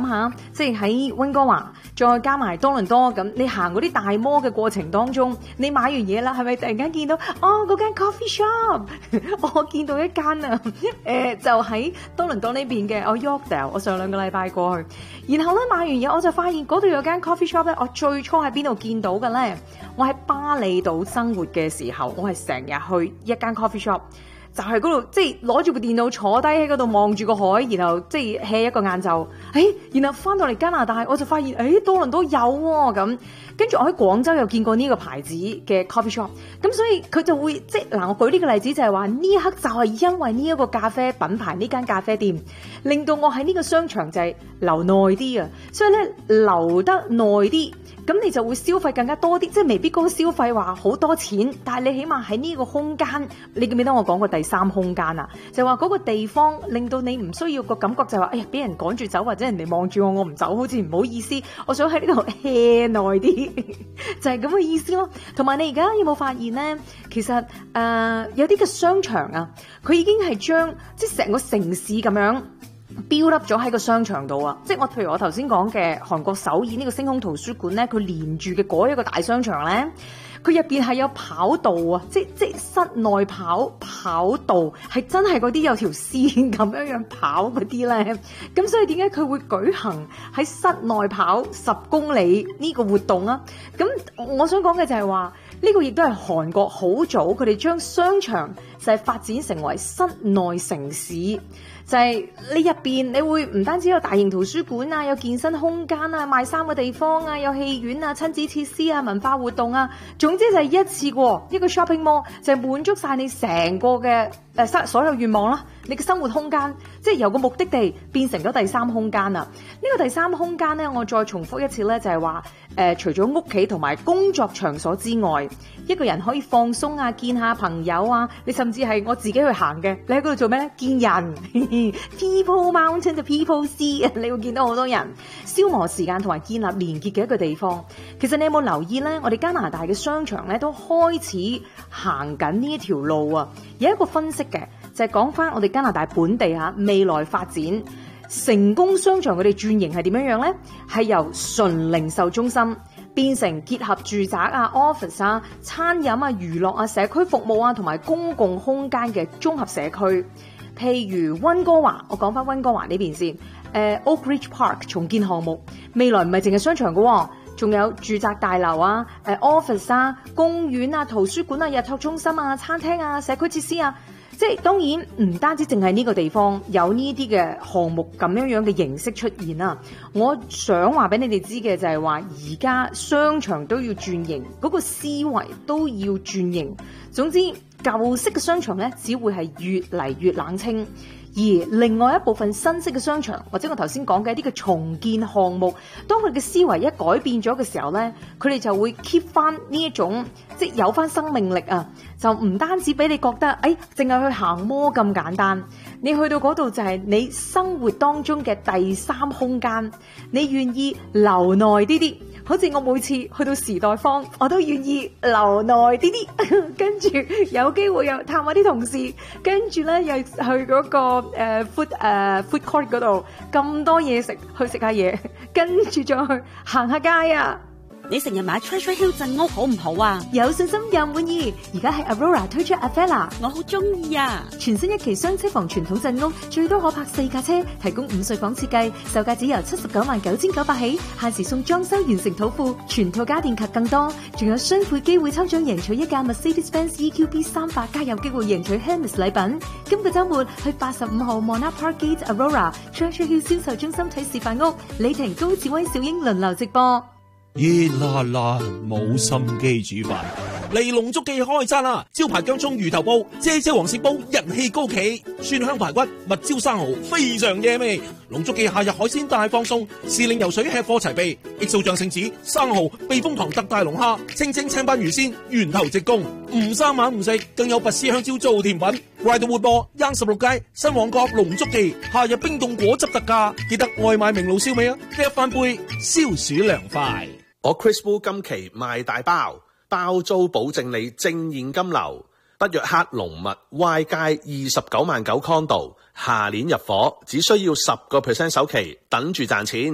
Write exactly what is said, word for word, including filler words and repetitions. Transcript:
諗下，即係喺溫哥華再加埋多倫多咁，你行嗰啲大摩嘅過程當中，你買完嘢啦，係咪突然間見到哦嗰間 coffee shop？ 我見到一間啊，誒、呃、就喺多倫多呢邊嘅，我 Yorkdale， 我上兩個禮拜過去，然後咧買完嘢我就發現嗰度有間 coffee shop 咧，我最初喺邊度見到嘅咧？我喺巴厘島生活嘅時候，我係成日去一間 coffee shop。就係嗰度，即係攞住部電腦坐低喺嗰度望住個海，然後即係 hea 一個晏晝。誒，然後翻到嚟加拿大，我就發現誒多倫多有喎咁。跟住我喺廣州又見過呢個牌子嘅 coffee shop，咁所以佢就會即係嗱，我舉呢個例子就係話呢一刻就係因為呢一個咖啡品牌呢間咖啡店，令到我喺呢個商場就係留耐啲啊。所以咧留得耐啲。咁你就會消費更加多啲，即係未必嗰個消費話好多錢，但係你起碼喺呢個空間，你記唔記得我講過第三空間啊？就話嗰個地方令到你唔需要個感覺就係話，哎呀俾人趕住走或者人哋望住我，我唔走好似唔好意思，我想喺呢度 hea 耐啲，就係咁嘅意思咯。同埋你而家有冇發現呢？其實誒、呃、有啲嘅商場啊，佢已經係將即係成個城市咁樣標笠咗喺個商場度啊！即係我譬如我頭先講嘅韓國首爾呢個星空圖書館咧，佢連住嘅嗰一個大商場咧，佢入邊係有跑道啊！即即室內跑跑道係真係嗰啲有條線咁樣樣跑嗰啲咧，咁所以點解佢會舉行喺室內跑十公里呢個活動啊？咁我想講嘅就係話呢個亦都係韓國好早佢哋將商場就係發展成為室內城市。就係你入邊，你會唔單止有大型圖書館啊，有健身空間啊，賣衫嘅地方啊，有戲院啊，親子設施啊，文化活動啊，總之就係一次過一個 shopping mall 就係滿足晒你成個嘅誒所有願望啦。你嘅生活空間即係由個目的地變成咗第三空間啊！呢個第三空間咧，我再重複一次咧，就係話誒，除咗屋企同埋工作場所之外，一個人可以放鬆啊，見下朋友啊，你甚至係我自己去行嘅，你喺嗰度做咩咧？見人，people mountain to people sea，你會見到好多人，消磨時間同埋建立連結嘅一個地方。其實你有冇留意咧？我哋加拿大嘅商場咧都開始行緊呢一條路啊！有一個分析嘅。就係講翻我哋加拿大本地嚇未來發展成功商場，佢哋轉型係點樣樣呢？係由純零售中心變成結合住宅啊、office 啊、餐飲啊、娛樂啊、社區服務啊同埋公共空間嘅綜合社區。譬如溫哥華，我講翻溫哥華呢邊先。誒 Oak Ridge Park 重建項目，未來唔係淨係商場嘅喎，仲有住宅大樓啊、誒 office 啊、公園啊、圖書館啊、日託中心啊、餐廳啊、社區設施啊。即係當然唔單止淨係呢個地方有呢啲嘅項目咁樣樣嘅形式出現啦。我想話俾你哋知嘅就係話，而家商場都要轉型，嗰個思維都要轉型。總之舊式嘅商場咧，只會係越嚟越冷清。而另外一部分新式嘅商場，或者我頭先講嘅一啲嘅重建項目，當佢嘅思維一改變咗嘅時候咧，佢哋就會 keep 翻呢一種，即係有翻生命力啊！就唔單止俾你覺得，誒，淨係去行摩咁簡單，你去到嗰度就係你生活當中嘅第三空間，你願意留耐啲啲。好似我每次去到時代坊，我都願意留耐啲啲，跟住有機會又探下啲同事，跟住咧又去嗰、那個誒、uh, food 誒、uh, food court 嗰度咁多嘢食，去食下嘢，跟住再去行下街啊！ 你成日買 Treasure Hill 鎮屋好唔好啊？ 有信心又滿意，而家係 Aurora 推出 Avella， 我好中意啊！ 全新一期雙車房傳統鎮屋，最多可泊四架車，提供午睡房設計，售價只由七十九萬九千九百起，限時送裝修完成土庫，全套家電及更多，仲有雙倍機會抽獎贏取一架 Mercedes-Benz E Q B 三百，加有機會贏取 Hermes 禮品。今個週末去八十五號 Monarch Park Gate Aurora Treasure Hill 銷售中心睇示範屋，李婷、高志威、小英輪流直播。 熱辣辣冇心機煮飯，嚟龍足記開餐啦！招牌薑蔥魚頭煲、姐姐黃鱔煲人氣高企，蒜香排骨、蜜椒生蠔非常惹味。龍足記夏日海鮮大放送，時令游水吃貨齊備，X O醬聖子、生蠔、避風塘特大龍蝦、清清青斑魚鮮、源頭直供，唔生猛唔食，更有拔絲香蕉做甜品。Ryder 活播 Young 十六街新旺角龍足記，夏日冰凍果汁特價，記得外賣明路燒味啊！一翻杯消暑涼快。 我 Chris Wu 今期賣大包，包租保證你正現金流。北約克龍物 Y 街二十九萬九 condo，下年入伙，只需要十個 percent 首期，等住賺錢。